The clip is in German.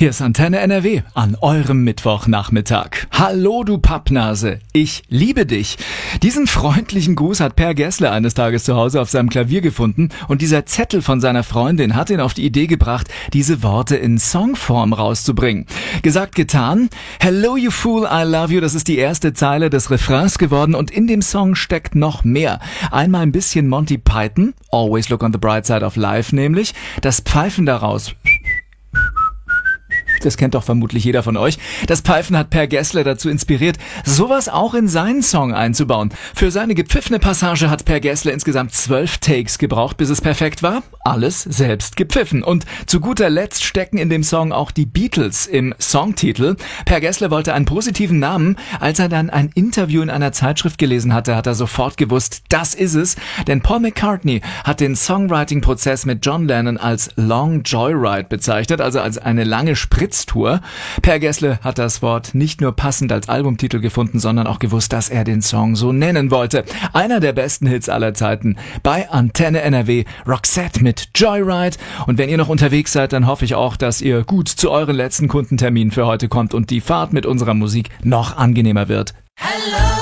Hier ist Antenne NRW an eurem Mittwochnachmittag. Hallo du Pappnase, ich liebe dich. Diesen freundlichen Gruß hat Per Gessle eines Tages zu Hause auf seinem Klavier gefunden und dieser Zettel von seiner Freundin hat ihn auf die Idee gebracht, diese Worte in Songform rauszubringen. Gesagt, getan. Hello you fool, I love you, das ist die erste Zeile des Refrains geworden und in dem Song steckt noch mehr. Einmal ein bisschen Monty Python, Always Look on the Bright Side of Life nämlich, das Pfeifen daraus. Das kennt doch vermutlich jeder von euch. Das Pfeifen hat Per Gessle dazu inspiriert, sowas auch in seinen Song einzubauen. Für seine gepfiffene Passage hat Per Gessle insgesamt 12 Takes gebraucht, bis es perfekt war. Alles selbst gepfiffen. Und zu guter Letzt stecken in dem Song auch die Beatles im Songtitel. Per Gessle wollte einen positiven Namen. Als er dann ein Interview in einer Zeitschrift gelesen hatte, hat er sofort gewusst, das ist es. Denn Paul McCartney hat den Songwriting-Prozess mit John Lennon als Long Joyride bezeichnet, also als eine lange Spritztour. Per Gessle hat das Wort nicht nur passend als Albumtitel gefunden, sondern auch gewusst, dass er den Song so nennen wollte. Einer der besten Hits aller Zeiten bei Antenne NRW, Roxette mit Joyride. Und wenn ihr noch unterwegs seid, dann hoffe ich auch, dass ihr gut zu euren letzten Kundenterminen für heute kommt und die Fahrt mit unserer Musik noch angenehmer wird. Hello.